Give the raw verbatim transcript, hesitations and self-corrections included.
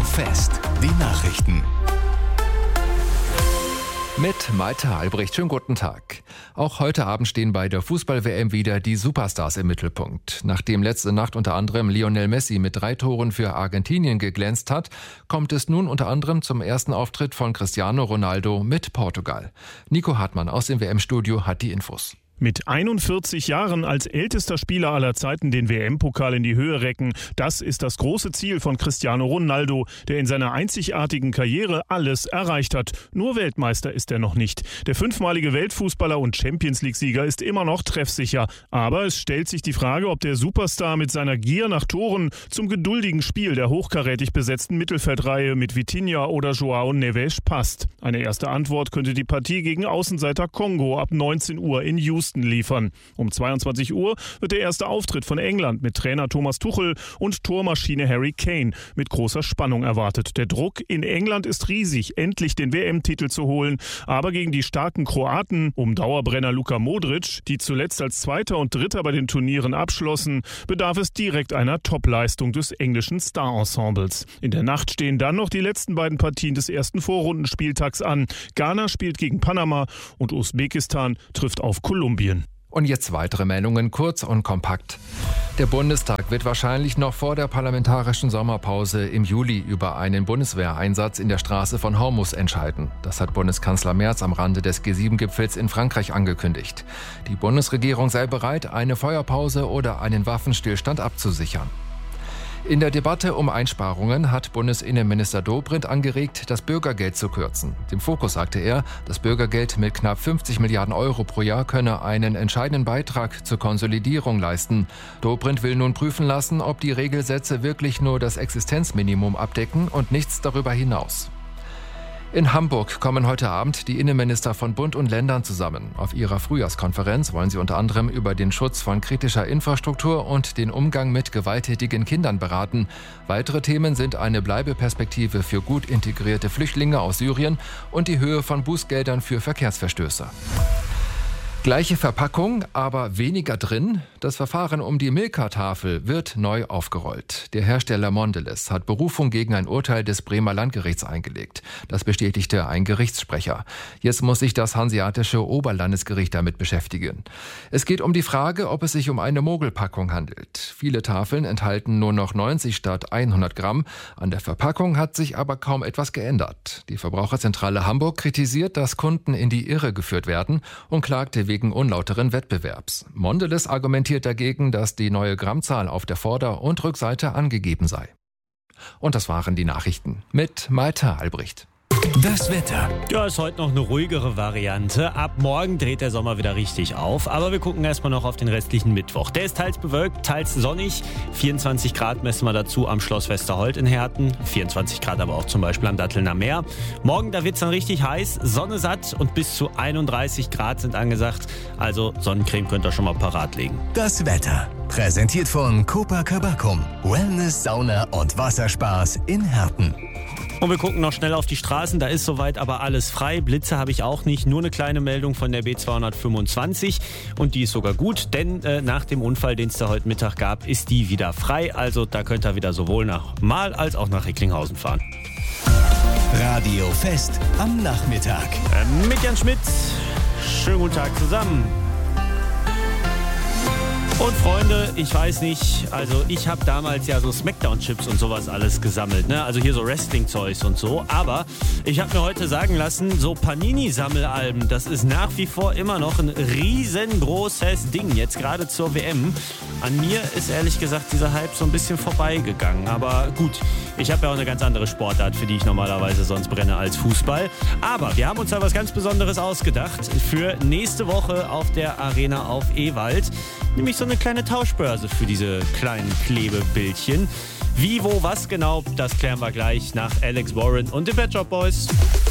Fest, die Nachrichten. Mit Malte Albrecht. Schönen guten Tag. Auch heute Abend stehen bei der Fußball-W M wieder die Superstars im Mittelpunkt. Nachdem letzte Nacht unter anderem Lionel Messi mit drei Toren für Argentinien geglänzt hat, kommt es nun unter anderem zum ersten Auftritt von Cristiano Ronaldo mit Portugal. Nico Hartmann aus dem W M-Studio hat die Infos. Mit einundvierzig Jahren als ältester Spieler aller Zeiten den W M-Pokal in die Höhe recken, das ist das große Ziel von Cristiano Ronaldo, der in seiner einzigartigen Karriere alles erreicht hat. Nur Weltmeister ist er noch nicht. Der fünfmalige Weltfußballer und Champions-League-Sieger ist immer noch treffsicher. Aber es stellt sich die Frage, ob der Superstar mit seiner Gier nach Toren zum geduldigen Spiel der hochkarätig besetzten Mittelfeldreihe mit Vitinha oder João Neves passt. Eine erste Antwort könnte die Partie gegen Außenseiter Kongo ab neunzehn Uhr in Houston liefern. Um zweiundzwanzig Uhr wird der erste Auftritt von England mit Trainer Thomas Tuchel und Tormaschine Harry Kane mit großer Spannung erwartet. Der Druck in England ist riesig, endlich den W M-Titel zu holen. Aber gegen die starken Kroaten um Dauerbrenner Luka Modric, die zuletzt als Zweiter und Dritter bei den Turnieren abschlossen, bedarf es direkt einer Topleistung des englischen Star-Ensembles. In der Nacht stehen dann noch die letzten beiden Partien des ersten Vorrundenspieltags an. Ghana spielt gegen Panama und Usbekistan trifft auf Kolumbien. Und jetzt weitere Meldungen, kurz und kompakt. Der Bundestag wird wahrscheinlich noch vor der parlamentarischen Sommerpause im Juli über einen Bundeswehreinsatz in der Straße von Hormuz entscheiden. Das hat Bundeskanzler Merz am Rande des G sieben Gipfels in Frankreich angekündigt. Die Bundesregierung sei bereit, eine Feuerpause oder einen Waffenstillstand abzusichern. In der Debatte um Einsparungen hat Bundesinnenminister Dobrindt angeregt, das Bürgergeld zu kürzen. Dem Fokus sagte er, das Bürgergeld mit knapp fünfzig Milliarden Euro pro Jahr könne einen entscheidenden Beitrag zur Konsolidierung leisten. Dobrindt will nun prüfen lassen, ob die Regelsätze wirklich nur das Existenzminimum abdecken und nichts darüber hinaus. In Hamburg kommen heute Abend die Innenminister von Bund und Ländern zusammen. Auf ihrer Frühjahrskonferenz wollen sie unter anderem über den Schutz von kritischer Infrastruktur und den Umgang mit gewalttätigen Kindern beraten. Weitere Themen sind eine Bleibeperspektive für gut integrierte Flüchtlinge aus Syrien und die Höhe von Bußgeldern für Verkehrsverstöße. Gleiche Verpackung, aber weniger drin. Das Verfahren um die Milka-Tafel wird neu aufgerollt. Der Hersteller Mondelez hat Berufung gegen ein Urteil des Bremer Landgerichts eingelegt. Das bestätigte ein Gerichtssprecher. Jetzt muss sich das Hanseatische Oberlandesgericht damit beschäftigen. Es geht um die Frage, ob es sich um eine Mogelpackung handelt. Viele Tafeln enthalten nur noch neunzig statt hundert Gramm. An der Verpackung hat sich aber kaum etwas geändert. Die Verbraucherzentrale Hamburg kritisiert, dass Kunden in die Irre geführt werden und klagte wegen unlauteren Wettbewerbs. Mondelez argumentiert dagegen, dass die neue Grammzahl auf der Vorder- und Rückseite angegeben sei. Und das waren die Nachrichten mit Malte Albrecht. Das Wetter. Ja, ist heute noch eine ruhigere Variante. Ab morgen dreht der Sommer wieder richtig auf. Aber wir gucken erstmal noch auf den restlichen Mittwoch. Der ist teils bewölkt, teils sonnig. vierundzwanzig Grad messen wir dazu am Schloss Westerholt in Herten. vierundzwanzig Grad aber auch zum Beispiel am Dattelner Meer. Morgen, da wird es dann richtig heiß, Sonne satt und bis zu einunddreißig Grad sind angesagt. Also Sonnencreme könnt ihr schon mal parat legen. Das Wetter. Präsentiert von Copacabana. Wellness, Sauna und Wasserspaß in Herten. Und wir gucken noch schnell auf die Straßen, da ist soweit aber alles frei. Blitze habe ich auch nicht, nur eine kleine Meldung von der B zweihundertfünfundzwanzig und die ist sogar gut, denn äh, nach dem Unfall, den es da heute Mittag gab, ist die wieder frei. Also da könnt ihr wieder sowohl nach Mahl als auch nach Recklinghausen fahren. Radio Fest am Nachmittag. Äh, mit Jan Schmidt, schönen guten Tag zusammen. Und Freunde, ich weiß nicht, also ich habe damals ja so Smackdown-Chips und sowas alles gesammelt, ne? Also hier so Wrestling-Zeugs und so, aber ich habe mir heute sagen lassen, so Panini-Sammelalben, das ist nach wie vor immer noch ein riesengroßes Ding, jetzt gerade zur W M. An mir ist ehrlich gesagt dieser Hype so ein bisschen vorbeigegangen, aber gut, ich habe ja auch eine ganz andere Sportart, für die ich normalerweise sonst brenne als Fußball. Aber wir haben uns da was ganz Besonderes ausgedacht für nächste Woche auf der Arena auf Ewald. Nämlich so eine kleine Tauschbörse für diese kleinen Klebebildchen. Wie, wo, was genau, das klären wir gleich nach Alex Warren und den Pet Shop Boys.